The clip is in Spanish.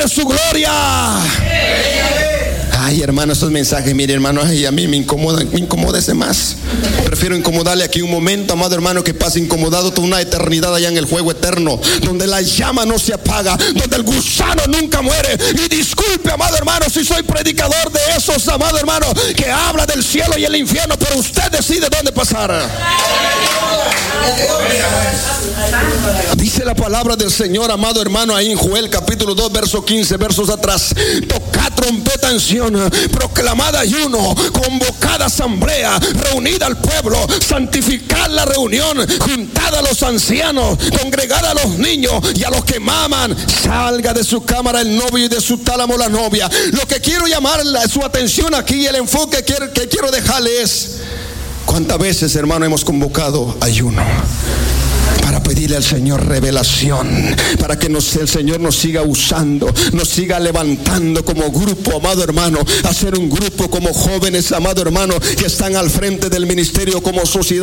ver su gloria. Ay, hermano, esos mensajes, mire, hermano, ay, a mí me incomodan, me incomoda ese más. Prefiero incomodarle aquí un momento, amado hermano, que pase incomodado toda una eternidad allá en el juego eterno, donde la llama no se apaga, donde el gusano nunca muere. Y disculpe, amado hermano, si soy predicador de esos, amado hermano, que habla del cielo y el infierno, pero usted decide dónde pasar. Dice la palabra del Señor, amado hermano, ahí en Joel capítulo 2, verso 15, versos atrás: tocad trompeta en Sión, proclamad ayuno, convocad asamblea, reunid al pueblo, santificad la reunión, juntad a los ancianos, congregad a los niños y a los que maman. Salga de su cámara el novio y de su tálamo la novia. Lo que quiero llamar su atención aquí, el enfoque que quiero dejarle es: ¿cuántas veces, hermano, hemos convocado ayuno para pedirle al Señor revelación, para que el Señor nos siga usando, nos siga levantando como grupo, amado hermano, a ser un grupo como jóvenes, amado hermano, que están al frente del ministerio como sociedad?